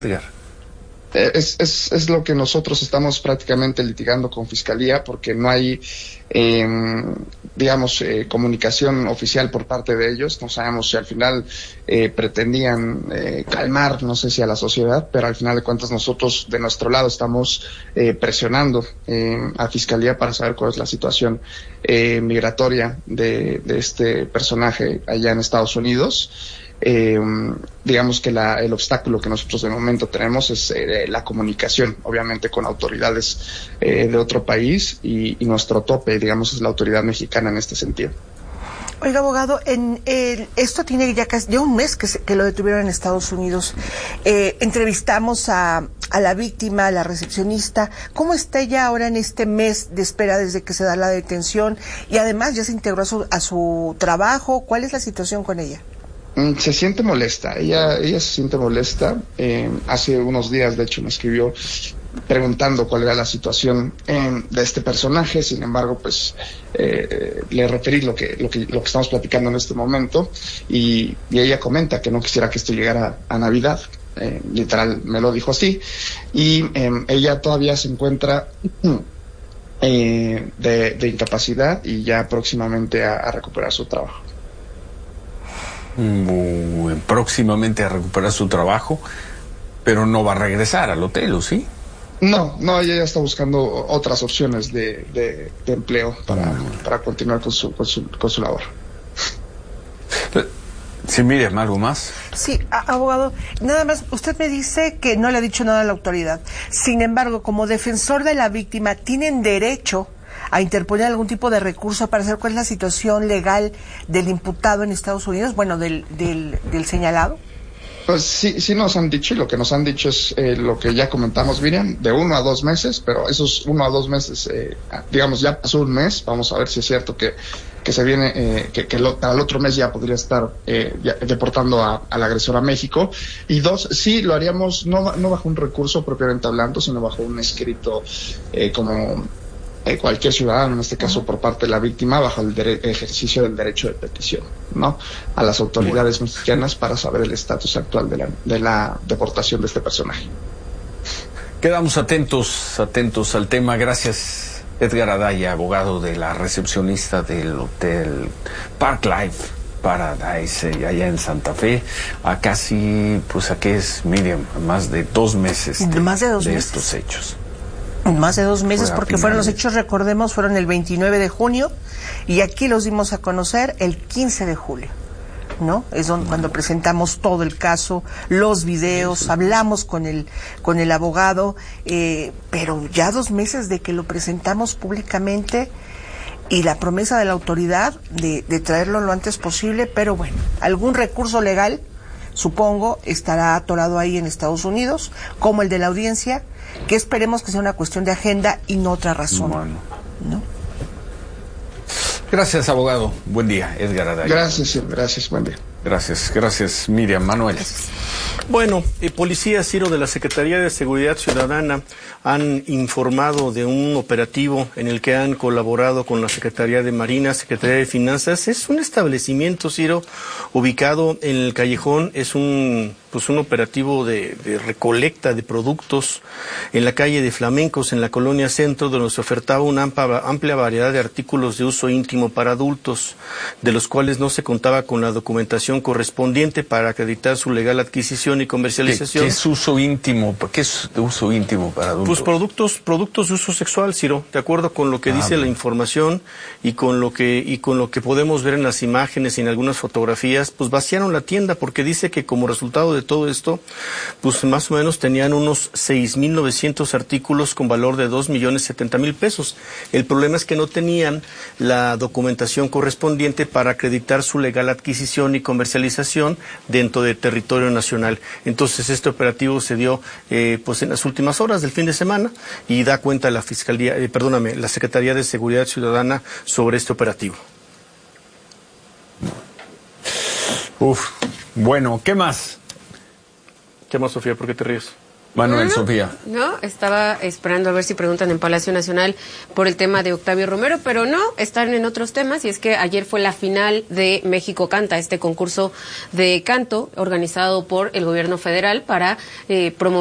Edgar. Es lo que nosotros estamos prácticamente litigando con Fiscalía, porque no hay, comunicación oficial por parte de ellos. No sabemos si al final pretendían calmar, no sé si a la sociedad, pero al final de cuentas nosotros de nuestro lado estamos presionando a Fiscalía para saber cuál es la situación migratoria de este personaje allá en Estados Unidos. Digamos que el obstáculo que nosotros de momento tenemos es la comunicación, obviamente con autoridades de otro país, y nuestro tope, digamos, es la autoridad mexicana en este sentido. Oiga, abogado, esto tiene ya un mes que lo detuvieron en Estados Unidos. Entrevistamos a la víctima, a la recepcionista. ¿Cómo está ella ahora en este mes de espera desde que se da la detención? Y además ya se integró a su trabajo. ¿Cuál es la situación con ella? Se siente molesta, ella se siente molesta. Hace unos días, de hecho, me escribió preguntando cuál era la situación de este personaje. Sin embargo, pues le referí lo que estamos platicando en este momento, y ella comenta que no quisiera que esto llegara a Navidad. Literal me lo dijo así, y ella todavía se encuentra de incapacidad y ya próximamente a recuperar su trabajo. Próximamente a recuperar su trabajo, pero no va a regresar al hotel, ¿o sí? No, ella ya está buscando otras opciones de empleo para continuar con su labor. Sí, Miriam, ¿algo más? Sí, abogado, nada más, usted me dice que no le ha dicho nada a la autoridad. Sin embargo, como defensor de la víctima, ¿tienen derecho a interponer algún tipo de recurso para saber cuál es la situación legal del imputado en Estados Unidos, bueno, del señalado? Pues sí nos han dicho, y lo que nos han dicho es lo que ya comentamos, Miriam, de 1 a 2 meses, pero esos 1 a 2 meses, ya pasó un mes. Vamos a ver si es cierto que se viene, al otro mes ya podría estar ya deportando al agresor a México. Y 2, sí lo haríamos no bajo un recurso propiamente hablando, sino bajo un escrito como cualquier ciudadano, en este caso por parte de la víctima, bajo el ejercicio del derecho de petición, ¿no?, a las autoridades mexicanas para saber el estatus actual de la deportación de este personaje. Quedamos atentos al tema. Gracias, Edgar Adaya, abogado de la recepcionista del Hotel Park Life Paradise allá en Santa Fe, a casi, ¿a qué es, Miriam? Más de 2 meses de estos hechos. Más de 2 meses, porque fueron los hechos, recordemos, fueron el 29 de junio y aquí los dimos a conocer el 15 de julio, ¿no? Es cuando presentamos todo el caso, los videos, hablamos con el abogado, pero ya 2 meses de que lo presentamos públicamente, y la promesa de la autoridad de traerlo lo antes posible, pero bueno, algún recurso legal, supongo, estará atorado ahí en Estados Unidos, como el de la audiencia, que esperemos que sea una cuestión de agenda y no otra razón. Bueno. ¿No? Gracias, abogado. Buen día, Edgar Adaya. Gracias, buen día. Gracias, Miriam. Manuel. Gracias. Bueno, policía, Ciro, de la Secretaría de Seguridad Ciudadana han informado de un operativo en el que han colaborado con la Secretaría de Marina, Secretaría de Finanzas. Es un establecimiento, Ciro, ubicado en el Callejón. Es un operativo de recolecta de productos en la calle de Flamencos, en la colonia Centro, donde se ofertaba una amplia variedad de artículos de uso íntimo para adultos, de los cuales no se contaba con la documentación correspondiente para acreditar su legal adquisición y comercialización. ¿Qué es uso íntimo? ¿Qué es de uso íntimo para adultos? Pues productos de uso sexual, Ciro, de acuerdo con lo que dice la información y con lo que podemos ver en las imágenes y en algunas fotografías. Pues vaciaron la tienda porque dice que como resultado de todo esto, pues más o menos tenían unos 6,900 artículos con valor de 2,70,000 pesos. El problema es que no tenían la documentación correspondiente para acreditar su legal adquisición y comercialización dentro del territorio nacional. Entonces este operativo se dio en las últimas horas del fin de semana y da cuenta la la Secretaría de Seguridad Ciudadana sobre este operativo. Bueno, ¿qué más? ¿Qué más, Sofía? ¿Por qué te ríes? Manuel, Sofía. No, estaba esperando a ver si preguntan en Palacio Nacional por el tema de Octavio Romero, pero no, están en otros temas, y es que ayer fue la final de México Canta, este concurso de canto organizado por el gobierno federal para promover